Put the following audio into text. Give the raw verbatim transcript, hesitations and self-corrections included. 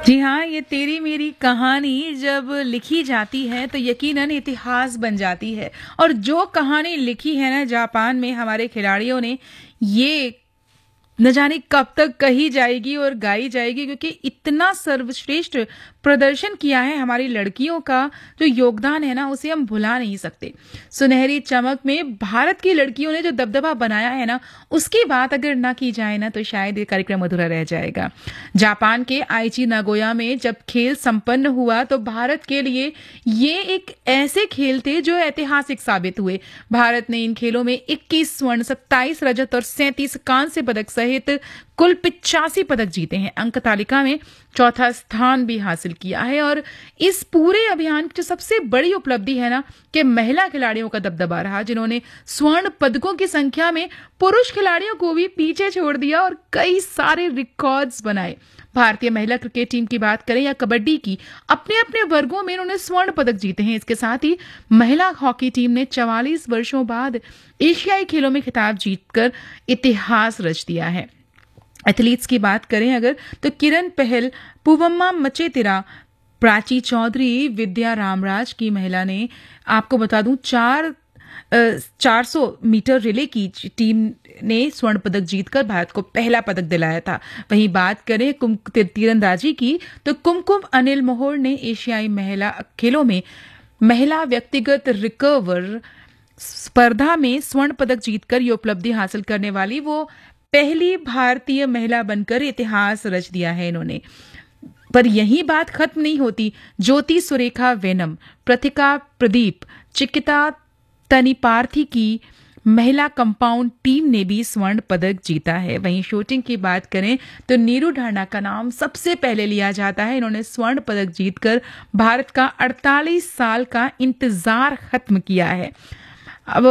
जी हाँ, ये तेरी मेरी कहानी जब लिखी जाती है तो यकीनन इतिहास बन जाती है। और जो कहानी लिखी है ना जापान में हमारे खिलाड़ियों ने, ये न जाने कब तक कही जाएगी और गाई जाएगी, क्योंकि इतना सर्वश्रेष्ठ प्रदर्शन किया है हमारी लड़कियों का। जो योगदान है ना उसे हम भुला नहीं सकते। सुनहरी चमक में भारत की लड़कियों ने जो दबदबा बनाया है ना, उसकी बात अगर ना की जाए ना तो शायद ये कार्यक्रम अधूरा रह जाएगा। जापान के आईची नागोया में जब खेल संपन्न हुआ तो भारत के लिए ये एक ऐसे खेल थे जो ऐतिहासिक साबित हुए। भारत ने इन खेलों में इक्कीस स्वर्ण, सत्ताईस रजत और सैंतीस कांस्य पदक सहित कुल पिचासी पदक जीते हैं। अंक तालिका में चौथा स्थान भी हासिल किया है। और इस पूरे अभियान की जो सबसे बड़ी उपलब्धि है ना, कि महिला खिलाड़ियों का दबदबा रहा, जिन्होंने स्वर्ण पदकों की संख्या में पुरुष खिलाड़ियों को भी पीछे छोड़ दिया और कई सारे रिकॉर्ड्स बनाए। भारतीय महिला क्रिकेट टीम की बात करें या कबड्डी की, अपने अपने वर्गों में इन्होंने स्वर्ण पदक जीते हैं। इसके साथ ही महिला हॉकी टीम ने चवालीस वर्षों बाद एशियाई खेलों में खिताब जीतकर इतिहास रच दिया है। एथलीट्स की बात करें अगर, तो किरण पहल, पूवम्मा मचेतिरा, प्राची चौधरी, विद्या रामराज की महिला ने, आपको बता दूं, चार चार सौ मीटर रिले की टीम ने स्वर्ण पदक जीतकर भारत को पहला पदक दिलाया था। वहीं बात करें तीरंदाजी की, तो कुमकुम अनिल मोहोर ने एशियाई महिला खेलों में महिला व्यक्तिगत रिकर्वर स्पर्धा में स्वर्ण पदक जीतकर ये उपलब्धि हासिल करने वाली वो पहली भारतीय महिला बनकर इतिहास रच दिया है इन्होंने। पर यही बात खत्म नहीं होती। ज्योति सुरेखा वेनम, प्रतिका प्रदीप, चिकिता तनिपार्थी की महिला कंपाउंड टीम ने भी स्वर्ण पदक जीता है। वहीं शूटिंग की बात करें तो नीरू ढांडा का नाम सबसे पहले लिया जाता है। इन्होंने स्वर्ण पदक जीतकर भारत का अड़तालीस साल का इंतजार खत्म किया है। अब